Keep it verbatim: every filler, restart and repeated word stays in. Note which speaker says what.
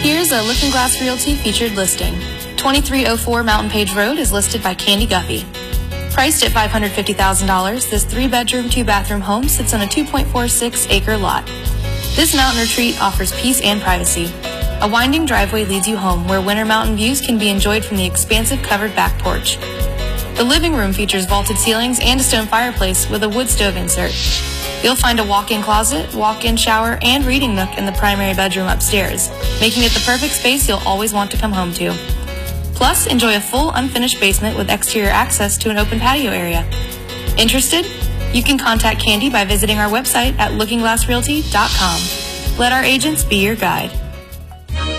Speaker 1: Here's a Looking Glass Realty featured listing. twenty-three oh four Mountain Page Road is listed by Candy Guffey. Priced at five hundred fifty thousand dollars, this three-bedroom, two-bathroom home sits on a two point four six acre lot. This mountain retreat offers peace and privacy. A winding driveway leads you home, where winter mountain views can be enjoyed from the expansive covered back porch. The living room features vaulted ceilings and a stone fireplace with a wood stove insert. You'll find a walk-in closet, walk-in shower, and reading nook in the primary bedroom upstairs, making it the perfect space you'll always want to come home to. Plus, enjoy a full unfinished basement with exterior access to an open patio area. Interested? You can contact Candy by visiting our website at looking glass realty dot com. Let our agents be your guide.